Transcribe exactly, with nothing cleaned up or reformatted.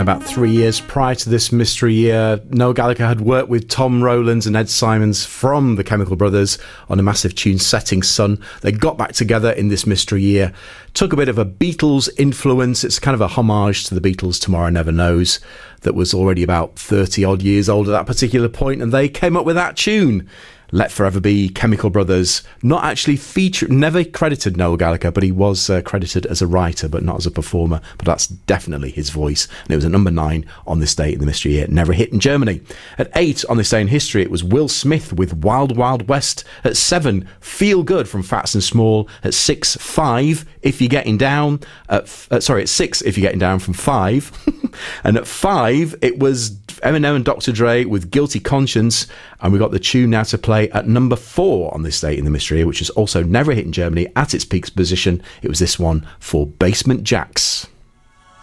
about three years prior to this mystery year, Noel Gallagher had worked with Tom Rowlands and Ed Simons from the Chemical Brothers on a massive tune, Setting Sun. They got back together in this mystery year, took a bit of a Beatles influence. It's kind of a homage to the Beatles' Tomorrow Never Knows, that was already about thirty odd years old at that particular point, and they came up with that tune. Let Forever Be, Chemical Brothers, not actually featured, never credited Noel Gallagher, but he was uh, credited as a writer, but not as a performer. But that's definitely his voice. And it was at number nine on this day in the mystery year. Never a hit in Germany. At eight on this day in history, it was Will Smith with Wild Wild West. At seven, Feel Good from Fats and Small. At six, Five, If You're Getting Down. At f- uh, sorry, at six, If You're Getting Down from Five. And at five, it was Eminem and Doctor Dre with Guilty Conscience. And we got the tune now to play at number four on this date in the mystery year, which is also never a hit in Germany. At its peak position, it was this one for Basement Jaxx.